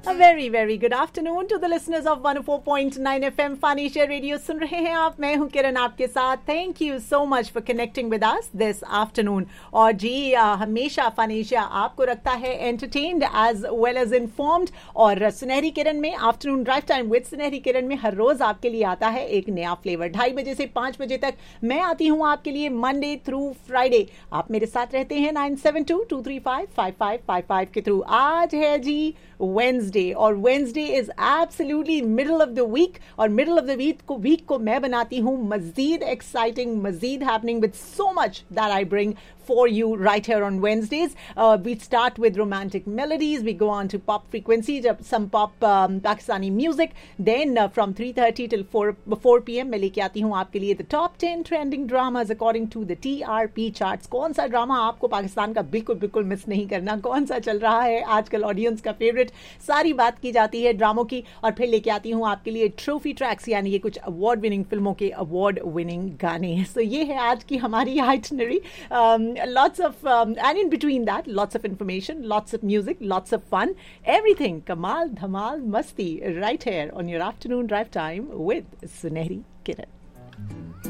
A very very good afternoon to the listeners of 104.9 FM funny share radio सुन रहे हैं आप. मैं हूं किरण आपके साथ. Thank you so much for connecting with us this afternoon. और जी हमेशा फनी शेयर आपको रखता है entertained as well as informed. और सुनहरी किरण में आफ्टरनून ड्राइव टाइम विद सुनहरी किरण में हर रोज आपके लिए आता है एक नया फ्लेवर. 2:30 बजे से 5 बजे तक मैं आती हूँ आपके लिए मंडे थ्रू फ्राइडे. आप मेरे साथ रहते हैं 9722355555 के थ्रू. आज है जी वेंसडे और Wednesday is absolutely middle of the week. और मिडल ऑफ द वीक को मैं बनाती हूँ मजीद exciting, Majeed happening with so much that I bring for you right here on Wednesdays. We start with romantic melodies. We go on to pop frequency, some pop Pakistani music. Then from 3:30 till 4 p.m. मैं लेके आती हूँ आपके लिए the top 10 trending dramas according to the TRP charts. कौन सा drama आपको पाकिस्तान का बिल्कुल मिस नहीं करना, कौन सा चल रहा है आजकल ऑडियंस का फेवरेट, सारी बात की जाती है ड्रामों की. और फिर लेके आती हूँ आपके लिए ट्रॉफी ट्रैक्स, यानी ये कुछ अवार्ड विनिंग फिल्मों के अवार्ड विनिंग गाने. So ये है आज की हमारी itinerary. Lots of and in between that lots of information, lots of music, lots of fun, everything kamal dhamal masti right here on your afternoon drive time with Sunehri Kiran.